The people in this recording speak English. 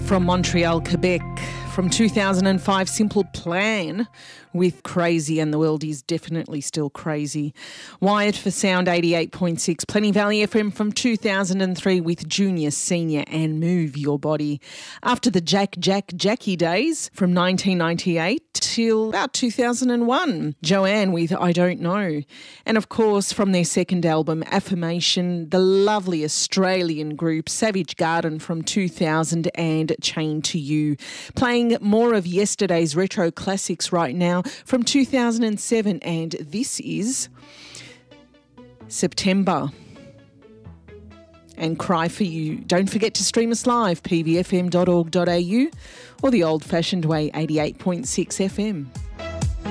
From Montreal, Quebec, from 2005, Simple Plan with Crazy, and the world is definitely still crazy. Wired for Sound 88.6, Plenty Valley FM from 2003 with Junior, Senior and Move Your Body. After the Jackie days from 1998 till about 2001, Joanne with I Don't Know. And of course, from their second album, Affirmation, the lovely Australian group Savage Garden from 2000 and Chained to You. Playing more of yesterday's retro classics right now from 2007, and this is September and Cry For You. Don't forget to stream us live, pvfm.org.au or the old-fashioned way, 88.6 FM.